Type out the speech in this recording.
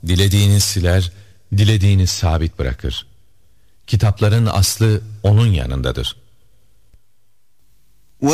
Dilediğini siler, dilediğini sabit bırakır. Kitapların aslı onun yanındadır.